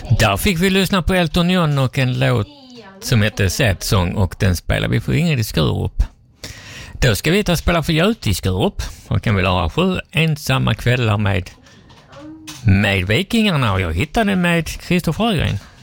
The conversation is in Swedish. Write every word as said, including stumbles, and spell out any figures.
Där fick vi lyssna på Elton John och en låt som heter Sad Song, och den spelar vi för Ingrid i Skurup. Då ska vi ta och spela för Göte i Skurup och kan vi ha sju ensamma kvällar med med Vikingarna, och jag hittade med Kristoffer Sjögren.